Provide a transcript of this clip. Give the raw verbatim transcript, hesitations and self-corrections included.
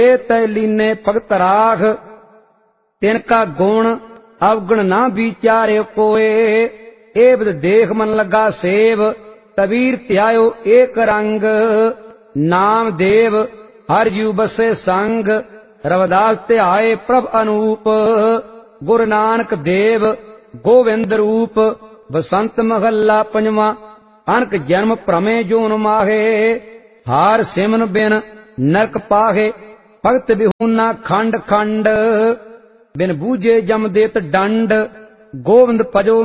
तै लीने भगत राख, तिनका गुण अवगुण ना विचारे कोय। एवद देख मन लगा सेव, कबीर ध्यायो एक रंग। नाम देव हर जू बसे संग, रविदास ध्याए प्रभ अनूप। गुरु नानक देव गोविंद रूप, बसंत महला पंजवा। अनक जन्म भ्रमे जोन माहे, हार सिमन बिन नरक पाहे। भगत बिहूना खंड खंड, बिन बूझे जम देत दंड। गोविंद भजो